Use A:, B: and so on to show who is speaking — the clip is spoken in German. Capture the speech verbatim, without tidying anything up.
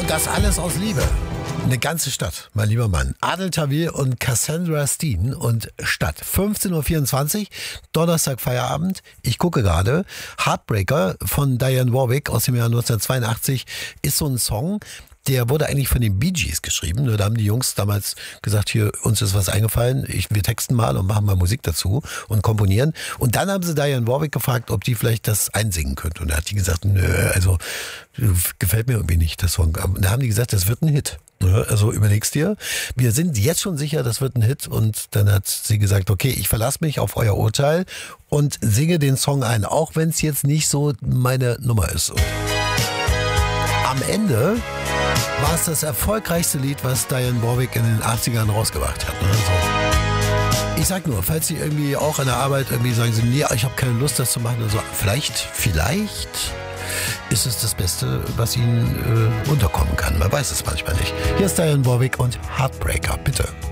A: Das alles aus Liebe. Eine ganze Stadt, mein lieber Mann. Adel Tawil und Cassandra Steen und Stadt. fünfzehn Uhr vierundzwanzig, Donnerstag Feierabend. Ich gucke gerade. Heartbreaker von Dionne Warwick aus dem Jahr neunzehnhundertzweiundachtzig ist so ein Song, der wurde eigentlich von den Bee Gees geschrieben. Da haben die Jungs damals gesagt, hier, uns ist was eingefallen, ich, wir texten mal und machen mal Musik dazu und komponieren. Und dann haben sie Dionne Warwick gefragt, ob die vielleicht das einsingen könnte. Und da hat die gesagt, nö, also gefällt mir irgendwie nicht, das Song. Und da haben die gesagt, das wird ein Hit. Also überlegst dir, wir sind jetzt schon sicher, das wird ein Hit. Und dann hat sie gesagt, okay, ich verlasse mich auf euer Urteil und singe den Song ein, auch wenn es jetzt nicht so meine Nummer ist. Und am Ende war es das erfolgreichste Lied, was Dionne Warwick in den achtzigern rausgebracht hat. Ne? So. Ich sag nur, falls Sie irgendwie auch an der Arbeit irgendwie sagen, Sie, nee, ich habe keine Lust, das zu machen. Also vielleicht, vielleicht ist es das Beste, was Ihnen äh, unterkommen kann. Man weiß es manchmal nicht. Hier ist Dionne Warwick und Heartbreaker, bitte.